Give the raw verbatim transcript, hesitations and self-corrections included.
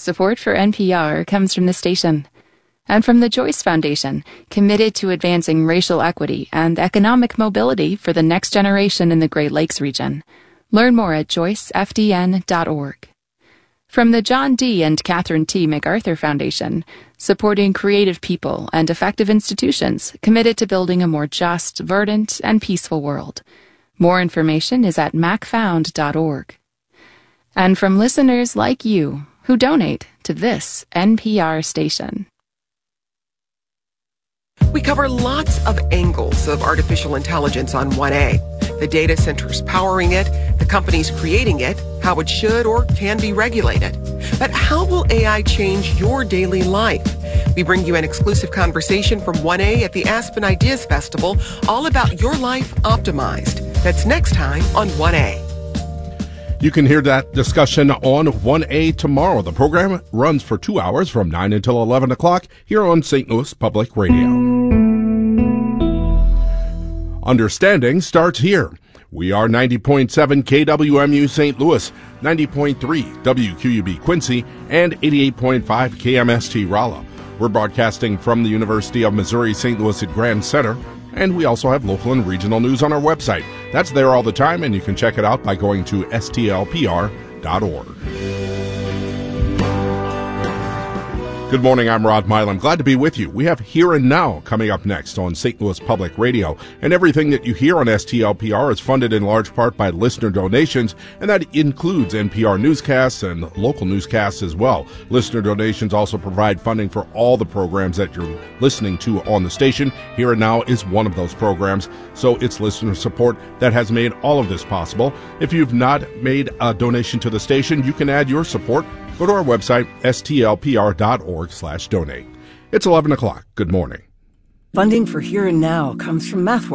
Support for N P R comes from the station and from the Joyce Foundation, committed to advancing racial equity and economic mobility for the next generation in the Great Lakes region. Learn more at joyce f d n dot org. From the John D. and Catherine T. MacArthur Foundation, supporting creative people and effective institutions committed to building a more just, verdant, and peaceful world. More information is at mac found dot org. And from listeners like you who donate to this N P R station. We cover lots of angles of artificial intelligence on one A. The data centers powering it, the companies creating it, how it should or can be regulated. But how will A I change your daily life? We bring you an exclusive conversation from one A at the Aspen Ideas Festival, all about your life optimized. That's next time on one A. You can hear that discussion on one A tomorrow. The program runs for two hours from nine until eleven o'clock here on Saint Louis Public Radio. Understanding starts here. We are ninety point seven K W M U Saint Louis, ninety point three W Q U B Quincy, and eighty-eight point five K M S T Rolla. We're broadcasting from the University of Missouri Saint Louis at Grand Center, and we also have local and regional news on our website. That's there all the time, and you can check it out by going to S T L P R dot org. Good morning, I'm Rod Mile. I'm glad to be with you. We have Here and Now coming up next on Saint Louis Public Radio. And everything that you hear on S T L P R is funded in large part by listener donations, and that includes N P R newscasts and local newscasts as well. Listener donations also provide funding for all the programs that you're listening to on the station. Here and Now is one of those programs, so it's listener support that has made all of this possible. If you've not made a donation to the station, you can add your support. Go to our website, S T L P R dot org slash donate. It's eleven o'clock. Good morning. Funding for Here and Now comes from MathWorks.